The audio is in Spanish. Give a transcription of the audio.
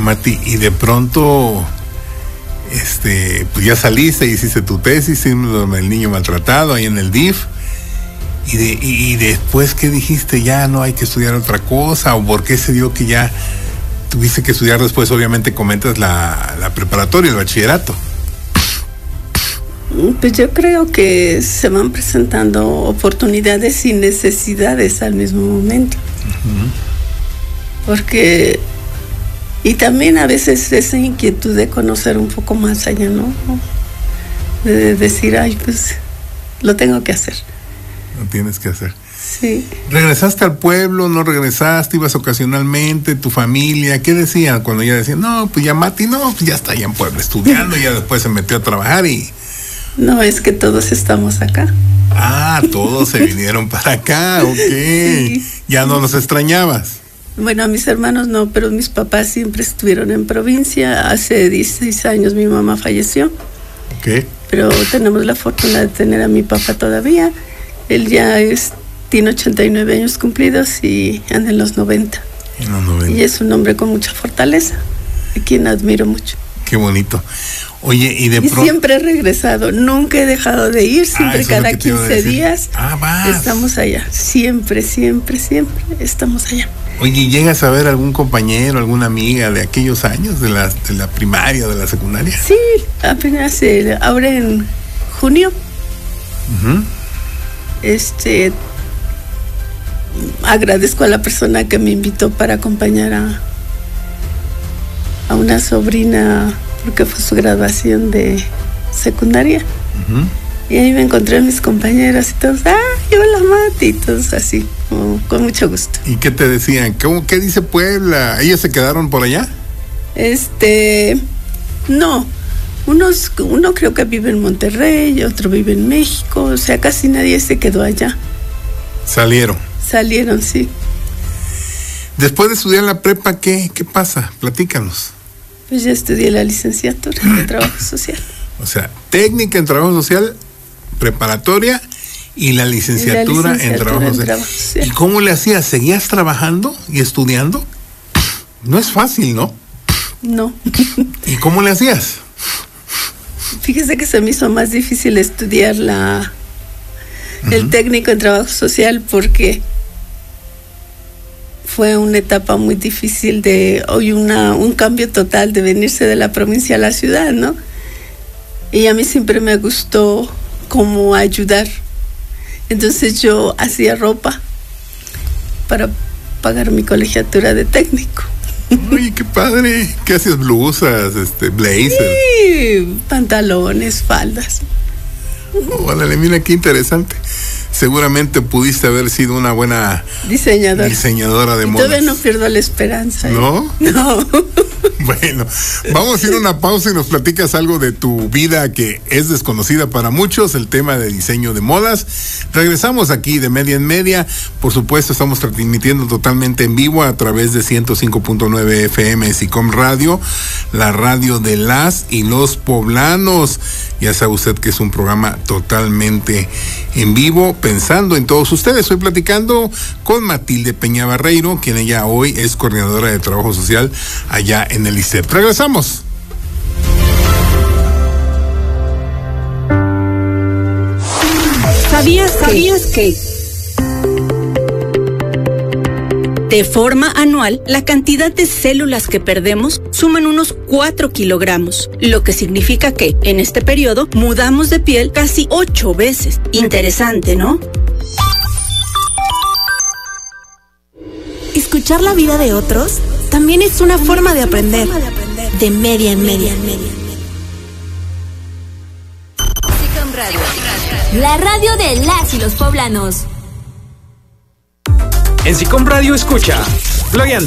Mati, y de pronto, pues ya saliste, hiciste tu tesis, síndrome del niño maltratado ahí en el DIF, y después, ¿qué dijiste? Ya no hay que estudiar otra cosa, o por qué se dio que ya tuviste que estudiar después? Obviamente comentas la preparatoria, el bachillerato. Pues yo creo que se van presentando oportunidades y necesidades al mismo momento. Porque, y también a veces esa inquietud de conocer un poco más allá, ¿no? De decir, ay, pues lo tengo que hacer. Lo tienes que hacer. Sí. ¿Regresaste al pueblo? ¿No regresaste? ¿Ibas ocasionalmente? ¿Tu familia? ¿Qué decían cuando ya decían, no, pues ya Mati, no, pues ya está allá en Puebla estudiando, ya después se metió a trabajar y... No, es que todos estamos acá. Ah, todos se vinieron para acá, ok. Sí. ¿Ya no los extrañabas? Bueno, a mis hermanos no, pero mis papás siempre estuvieron en provincia. Hace 16 años mi mamá falleció. Ok. Pero tenemos la fortuna de tener a mi papá todavía. Él ya tiene 89 años cumplidos y anda en los 90. En los 90. Y es un hombre con mucha fortaleza, a quien admiro mucho. Qué bonito. Oye, y pronto... siempre he regresado, nunca he dejado de ir, siempre cada 15 días estamos allá. Siempre estamos allá. Oye, ¿llegas a ver algún compañero, alguna amiga de aquellos años, de la primaria, de la secundaria? Sí, apenas ahora en junio. Agradezco a la persona que me invitó para acompañar a una sobrina, porque fue su graduación de secundaria. Y ahí me encontré a mis compañeras y todos, hola Mati, y todos así, con mucho gusto. ¿Y qué te decían? ¿Qué dice Puebla? ¿Ellos se quedaron por allá? No, uno creo que vive en Monterrey, otro vive en México, o sea, casi nadie se quedó allá. Salieron, sí. Después de estudiar la prepa, ¿qué pasa? Platícanos. Pues ya estudié la licenciatura en Trabajo Social. O sea, técnica en Trabajo Social, preparatoria y la licenciatura en Trabajo Social. ¿Y cómo le hacías? ¿Seguías trabajando y estudiando? No es fácil, ¿no? No. ¿Y cómo le hacías? Fíjese que se me hizo más difícil estudiar el técnico en Trabajo Social porque fue una etapa muy difícil un cambio total de venirse de la provincia a la ciudad, ¿no? Y a mí siempre me gustó como ayudar. Entonces yo hacía ropa para pagar mi colegiatura de técnico. ¡Uy, qué padre! ¿Qué hacías? ¿Blusas, blazers? Sí, pantalones, faldas. Órale, mira qué interesante. Seguramente pudiste haber sido una buena diseñadora de modas. Todavía no pierdo la esperanza. ¿No? No. Bueno, vamos a ir a una pausa y nos platicas algo de tu vida que es desconocida para muchos, el tema de diseño de modas. Regresamos aquí de Media en Media. Por supuesto, estamos transmitiendo totalmente en vivo a través de 105.9 FM SICOM Radio, la radio de las y los poblanos. Ya sabe usted que es un programa totalmente en vivo, pensando en todos ustedes. Estoy platicando con Matilde Peña Barreiro, quien ella hoy es coordinadora de Trabajo Social allá en el ISEP. Regresamos. ¿Sabías que de forma anual, la cantidad de células que perdemos suman unos 4 kilogramos, lo que significa que, en este periodo, mudamos de piel casi 8 veces. Interesante, ¿no? Escuchar la vida de otros también es una forma de aprender. De Media en Media. SICOM Radio, la radio de las y los poblanos. En SICOM Radio escucha Glorianda.